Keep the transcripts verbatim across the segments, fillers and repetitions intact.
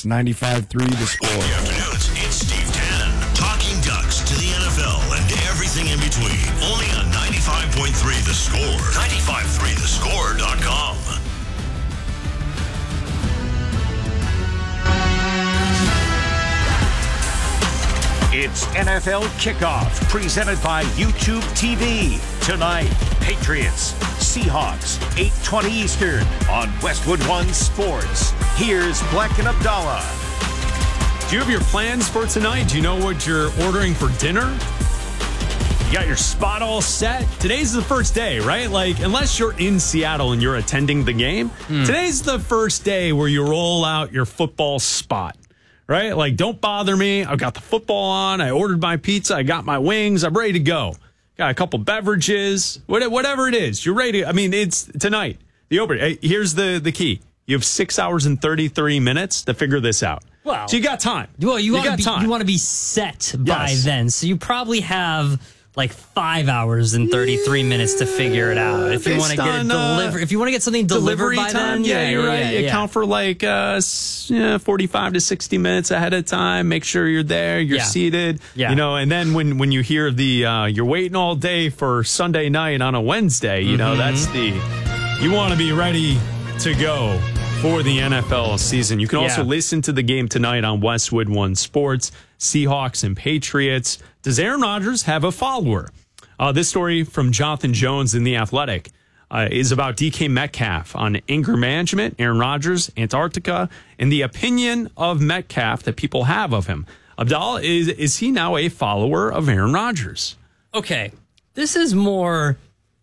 It's ninety-five three The Score. Good afternoons. It's Steve Tannen. Talking Ducks to the N F L and everything in between. Only on ninety-five point three The Score. ninety-five point three the score dot com. It's N F L Kickoff, presented by YouTube T V. Tonight, Patriots, Seahawks, eight twenty Eastern on Westwood One Sports. Here's Black and Abdallah. Do you have your plans for tonight? Do you know what you're ordering for dinner? You got your spot all set? Today's the first day, right? Like, unless you're in Seattle and you're attending the game, mm. today's the first day where you roll out your football spot. Right? Like, don't bother me. I've got the football on. I ordered my pizza. I got my wings. I'm ready to go. Got a couple beverages. Whatever it is. You're ready. I mean, it's tonight. The opening. Hey, here's the, the key. You have six hours and thirty-three minutes to figure this out. Wow. So you got time. Well, you, you want to be you want to be set by yes. then. So you probably have like five hours and thirty-three minutes to figure it out. If you want to get it deliver, uh, if you want to get something delivered by time, then, yeah, yeah, you're right. Yeah, you yeah. count for like uh, yeah, forty-five to sixty minutes ahead of time. Make sure you're there, you're yeah. seated, yeah. you know. And then when when you hear the uh, you're waiting all day for Sunday night on a Wednesday, you mm-hmm. know that's the you want to be ready to go for the N F L season. You can yeah. also listen to the game tonight on Westwood One Sports. Seahawks and Patriots. Does Aaron Rodgers have a follower? Uh, this story from Jonathan Jones in The Athletic uh, is about D K Metcalf on anger management, Aaron Rodgers, Antarctica, and the opinion of Metcalf that people have of him. Abdallah, is is he now a follower of Aaron Rodgers? Okay, this is more,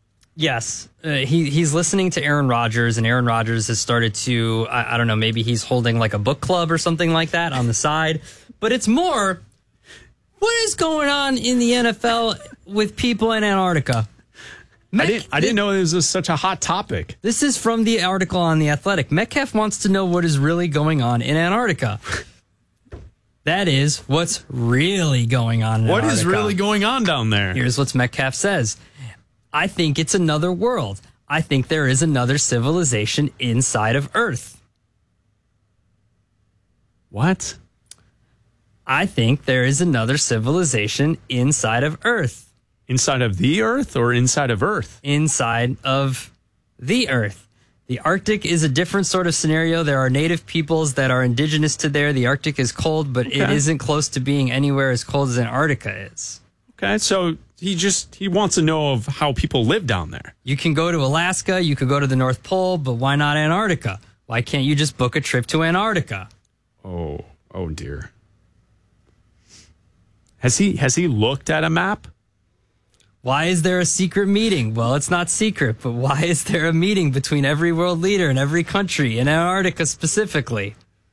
yes, uh, he he's listening to Aaron Rodgers, and Aaron Rodgers has started to, I, I don't know, maybe he's holding like a book club or something like that on the side, but it's more, what is going on in the N F L with people in Antarctica? Met- I didn't, I didn't know this was such a hot topic. This is from the article on The Athletic. Metcalf wants to know what is really going on in Antarctica. That is, what's really going on in What Antarctica. is really going on down there? Here's what Metcalf says. I think it's another world. I think there is another civilization inside of Earth. What? I think there is another civilization inside of Earth. Inside of the Earth or inside of Earth? Inside of the Earth. The Arctic is a different sort of scenario. There are native peoples that are indigenous to there. The Arctic is cold, but okay. it isn't close to being anywhere as cold as Antarctica is. Okay, so he just he wants to know of how people live down there. You can go to Alaska, you could go to the North Pole, but why not Antarctica? Why can't you just book a trip to Antarctica? Oh, oh dear. Has he has he looked at a map? Why is there a secret meeting? Well, it's not secret, but why is there a meeting between every world leader in every country, in Antarctica specifically?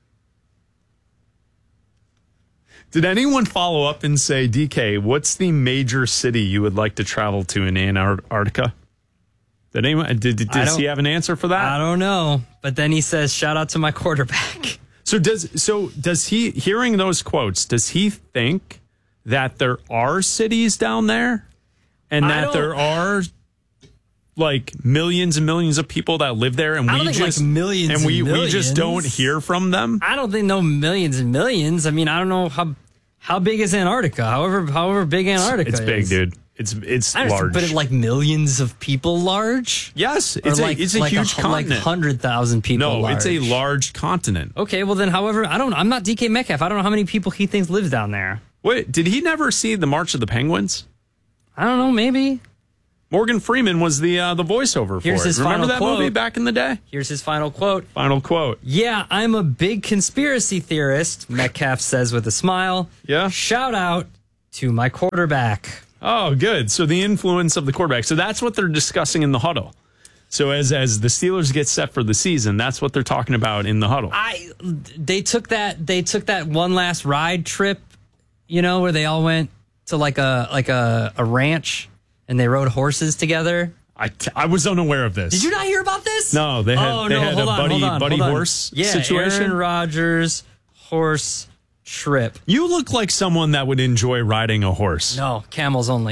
Did anyone follow up and say, D K, what's the major city you would like to travel to in Antarctica? Did anyone? Did, did does he have an answer for that? I don't know. But then he says, "Shout out to my quarterback." So does so does he? Hearing those quotes, does he think that there are cities down there, and that there are like millions and millions of people that live there, and I we don't just think like millions and we and we just don't millions. hear from them? I don't think no millions and millions. I mean, I don't know how how big is Antarctica. However, however big Antarctica it's is. It's big, dude. It's it's I large. But it, like millions of people large? Yes, it's like, a it's a like huge a, continent. Like hundred thousand people. No, large. it's a large continent. Okay, well then, however, I don't. I'm not D K Metcalf. I don't know how many people he thinks lives down there. Wait, did he never see the March of the Penguins? I don't know. Maybe. Morgan Freeman was the uh, the voiceover for Here's it. his Remember final that quote. movie back in the day? Here's his final quote. Final quote. Yeah, I'm a big conspiracy theorist, Metcalf says with a smile. Yeah. Shout out to my quarterback. Oh, good. So the influence of the quarterback. So that's what they're discussing in the huddle. So as as the Steelers get set for the season, that's what they're talking about in the huddle. I they took that they took that one last ride trip, you know, where they all went to like a like a, a ranch and they rode horses together. I, t- I was unaware of this. Did you not hear about this? No, they had oh, they no, had hold a on, buddy hold on, buddy hold on. horse yeah, situation. Aaron Rodgers horse trip. You look like someone that would enjoy riding a horse. No, camels only.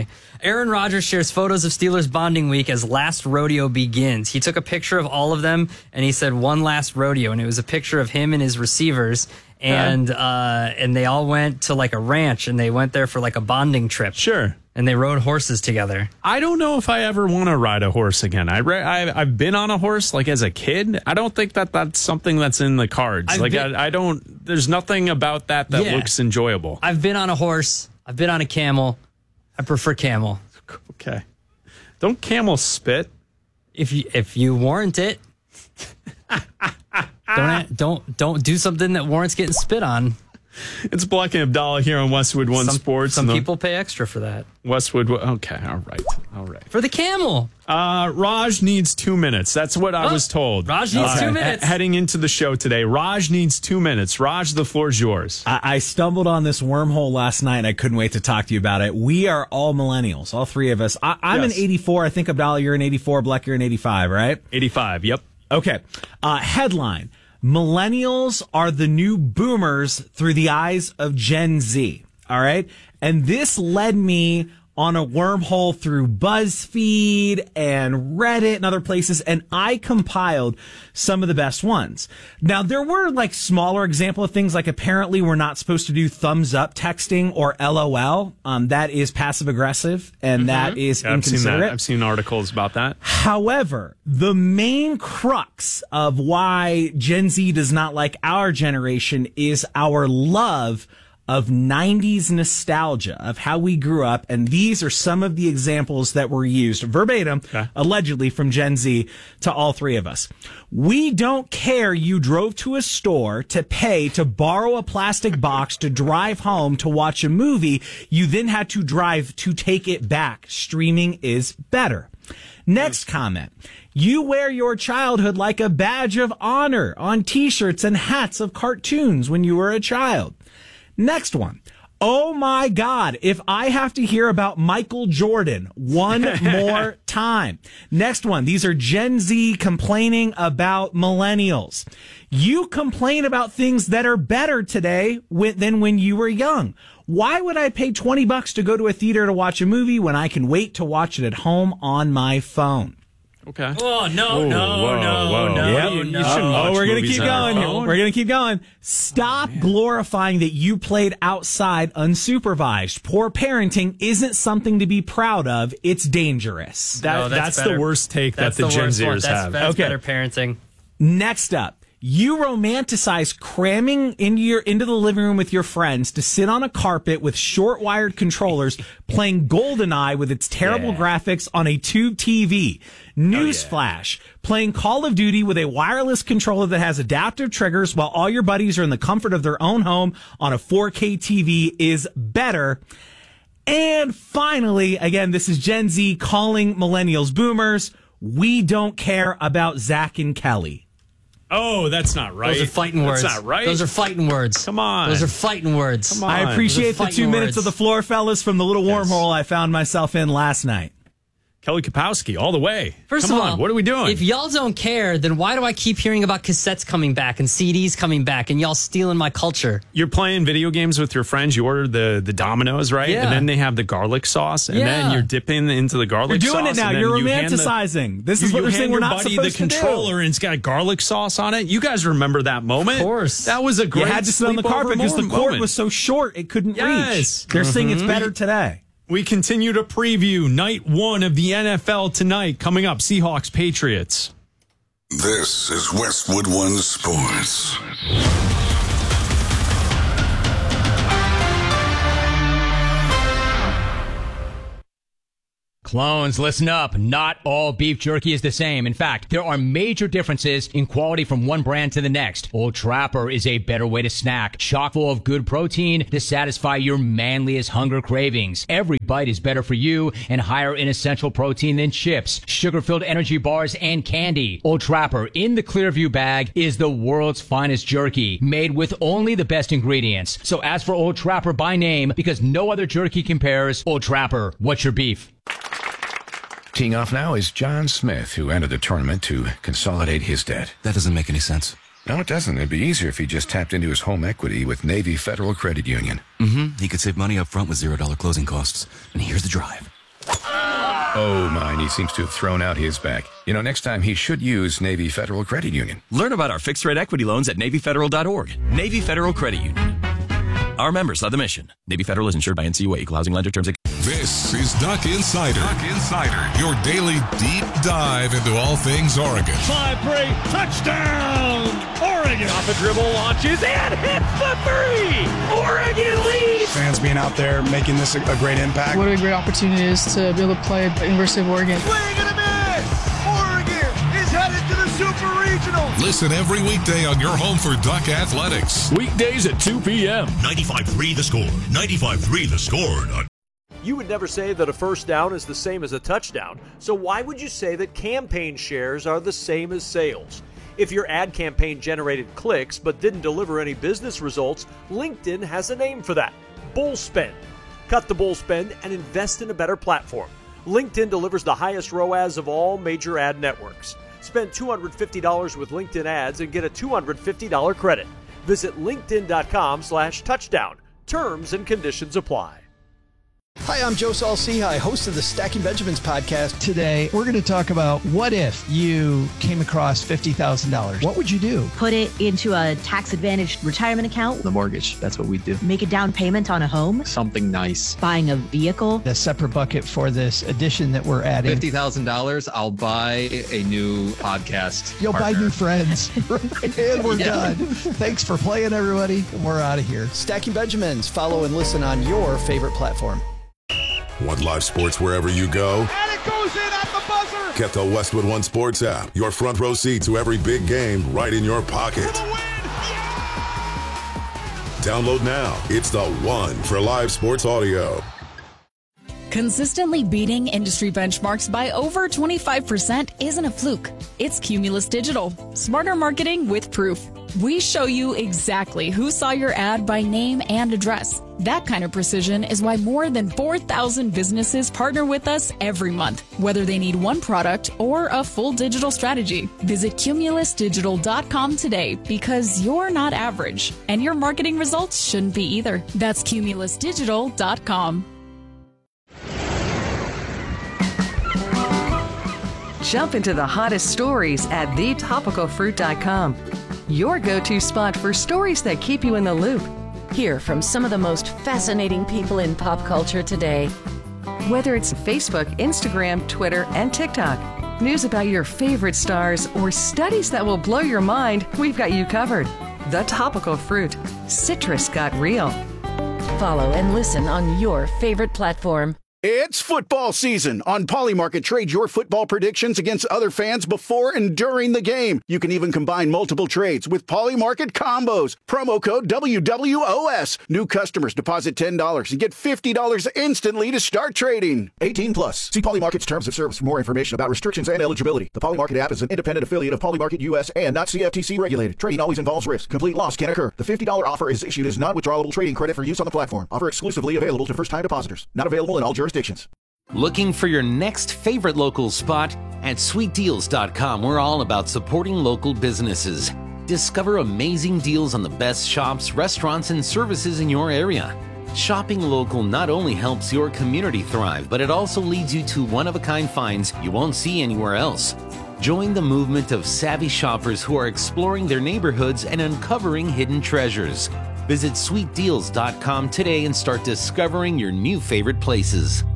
Aaron Rodgers shares photos of Steelers bonding week as last rodeo begins. He took a picture of all of them, and he said one last rodeo, and it was a picture of him and his receivers, and uh, and they all went to like a ranch, and they went there for like a bonding trip. Sure. And they rode horses together. I don't know if I ever want to ride a horse again. I re- I, I've been on a horse like as a kid. I don't think that that's something that's in the cards. I've like been, I, I don't. There's nothing about that that yeah. looks enjoyable. I've been on a horse. I've been on a camel. I prefer camel. Okay. Don't camels spit? If you if you warrant it. don't don't don't do something that warrants getting spit on. It's Black and Abdallah here on Westwood One some, Sports. Some people pay extra for that. Westwood, okay, all right, all right. For the camel. Uh, Raj needs two minutes. That's what I oh, was told. Raj needs uh, two minutes. He- heading into the show today, Raj needs two minutes. Raj, the floor is yours. I-, I stumbled on this wormhole last night, and I couldn't wait to talk to you about it. We are all millennials, all three of us. I- I'm yes. an eighty-four. I think, Abdallah, you're an eighty-four. Black, you're an eighty-five, right? eighty-five, yep. Okay. Uh, headline. Millennials are the new boomers through the eyes of Gen Z. All right. And this led me on a wormhole through BuzzFeed and Reddit and other places, and I compiled some of the best ones. Now, there were like smaller example of things, like apparently we're not supposed to do thumbs up texting or L O L. Um, that is passive aggressive, and mm-hmm. that is yeah, inconsiderate. I've seen that. I've seen articles about that. However, the main crux of why Gen Z does not like our generation is our love of nineties nostalgia, of how we grew up, and these are some of the examples that were used verbatim, okay. allegedly from Gen Z to all three of us. We don't care you drove to a store to pay to borrow a plastic box to drive home to watch a movie. You then had to drive to take it back. Streaming is better. Next comment. You wear your childhood like a badge of honor on t-shirts and hats of cartoons when you were a child. Next one. Oh my God, if I have to hear about Michael Jordan one more time. Next one. These are Gen Z complaining about millennials. You complain about things that are better today than when you were young. Why would I pay twenty bucks to go to a theater to watch a movie when I can wait to watch it at home on my phone? Okay. Oh, no, Ooh, no, whoa, no, whoa. no, Yep. no. You, you shouldn't watch oh, we're going to keep going here. Phone. We're going to keep going. Stop oh, glorifying that you played outside unsupervised. Poor parenting isn't something to be proud of. It's dangerous. That, no, that's that's the worst take that's that the, the Gen Zers that's, have. That's okay. better parenting. Next up. You romanticize cramming into your into the living room with your friends to sit on a carpet with short wired controllers playing GoldenEye with its terrible yeah. graphics on a tube T V. Newsflash, oh, yeah. playing Call of Duty with a wireless controller that has adaptive triggers while all your buddies are in the comfort of their own home on a four K T V is better. And finally, again, this is Gen Z calling millennials boomers. We don't care about Zach and Kelly. Oh, that's not right. Those are fighting words. That's not right. Those are fighting words. Come on. Those are fighting words. Come on. I appreciate the two words. minutes of the floor, fellas, from the little Yes. wormhole I found myself in last night. Kelly Kapowski, all the way. First Come of on, all, what are we doing? If y'all don't care, then why do I keep hearing about cassettes coming back and C Ds coming back and y'all stealing my culture? You're playing video games with your friends. You order the, the Dominoes, right? Yeah. And then they have the garlic sauce, and Yeah. then you're dipping into the garlic You're sauce. doing it now. and then You're you hand romanticizing. The, this is you, what you we're saying hand we're your not buddy supposed the to controller, do. and it's got garlic sauce on it. You guys remember that moment? Of course. That was a great You had to sit on the sleepover carpet because the moment. cord was so short it couldn't Yes. reach. They're saying it's better today. We continue to preview night one of the N F L tonight. Coming up, Seahawks, Patriots. This is Westwood One Sports. Clones, listen up. Not all beef jerky is the same. In fact, there are major differences in quality from one brand to the next. Old Trapper is a better way to snack, chock full of good protein to satisfy your manliest hunger cravings. Every bite is better for you and higher in essential protein than chips, sugar-filled energy bars, and candy. Old Trapper in the Clearview bag is the world's finest jerky, made with only the best ingredients. So ask for Old Trapper by name because no other jerky compares. Old Trapper, what's your beef? Teeing off now is John Smith, who entered the tournament to consolidate his debt. That doesn't make any sense. No, it doesn't. It'd be easier if he just tapped into his home equity with Navy Federal Credit Union. Mm-hmm. He could save money up front with zero dollar closing costs. And here's the drive. Oh, mine, he seems to have thrown out his back. You know, next time he should use Navy Federal Credit Union. Learn about our fixed-rate equity loans at Navy Federal dot org. Navy Federal Credit Union. Our members love the mission. Navy Federal is insured by N C U A, Equal Housing Lender. Terms and This is Duck Insider. Duck Insider, your daily deep dive into all things Oregon. five three, touchdown, Oregon. Off the dribble, launches, and hits the three. Oregon leads. Fans being out there, making this a, a great impact. What a great opportunity it is to be able to play at the University of Oregon. Swing and a miss. Oregon is headed to the Super Regional. Listen every weekday on your home for Duck Athletics. Weekdays at two p.m. ninety-five three The Score. ninety-five three The Score. You would never say that a first down is the same as a touchdown, so why would you say that campaign shares are the same as sales? If your ad campaign generated clicks but didn't deliver any business results, LinkedIn has a name for that: bull spend. Cut the bull spend and invest in a better platform. LinkedIn delivers the highest R O A S of all major ad networks. Spend two hundred fifty dollars with LinkedIn ads and get a two hundred fifty dollars credit. Visit linkedin.com slash touchdown. Terms and conditions apply. Hi, I'm Joe Saul-Sehy, host of the Stacking Benjamins podcast. Today, we're going to talk about what if you came across fifty thousand dollars. What would you do? Put it into a tax-advantaged retirement account. The mortgage, that's what we do. Make a down payment on a home. Something nice. Buying a vehicle. A separate bucket for this addition that we're adding. fifty thousand dollars, I'll buy a new podcast You'll partner. buy new friends. And we're Yeah. done. Thanks for playing, everybody. We're out of here. Stacking Benjamins. Follow and listen on your favorite platform. Want live sports wherever you go? And it goes in at the buzzer. Get the Westwood One Sports app. Your front row seat to every big game right in your pocket. Download now. It's the one for live sports audio. Consistently beating industry benchmarks by over twenty-five percent isn't a fluke. It's Cumulus Digital. Smarter marketing with proof. We show you exactly who saw your ad by name and address. That kind of precision is why more than four thousand businesses partner with us every month, whether they need one product or a full digital strategy. Visit cumulus digital dot com today, because you're not average, and your marketing results shouldn't be either. That's cumulus digital dot com. Jump into the hottest stories at the topical fruit dot com. Your go-to spot for stories that keep you in the loop. Hear from some of the most fascinating people in pop culture today. Whether it's Facebook, Instagram, Twitter, and TikTok, news about your favorite stars, or studies that will blow your mind, we've got you covered. The Topical Fruit. Citrus got real. Follow and listen on your favorite platform. It's football season. On Polymarket, trade your football predictions against other fans before and during the game. You can even combine multiple trades with Polymarket combos. Promo code W W O S. New customers deposit ten dollars and get fifty dollars instantly to start trading. eighteen plus. See Polymarket's terms of service for more information about restrictions and eligibility. The Polymarket app is an independent affiliate of Polymarket U S and not C F T C regulated. Trading always involves risk. Complete loss can occur. The fifty dollars offer is issued as non-withdrawable trading credit for use on the platform. Offer exclusively available to first-time depositors. Not available in all jurisdictions. Looking for your next favorite local spot? At sweet deals dot com, we're all about supporting local businesses. Discover amazing deals on the best shops, restaurants, and services in your area. Shopping local not only helps your community thrive, but it also leads you to one-of-a-kind finds you won't see anywhere else. Join the movement of savvy shoppers who are exploring their neighborhoods and uncovering hidden treasures. Visit sweet deals dot com today and start discovering your new favorite places.